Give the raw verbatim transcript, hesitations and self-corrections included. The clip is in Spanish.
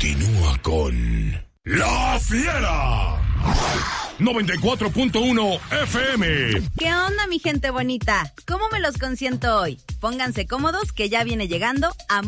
continúa con La Fiera. noventa y cuatro punto uno F M. ¿Qué onda, mi gente bonita? ¿Cómo me los consiento hoy? Pónganse cómodos que ya viene llegando a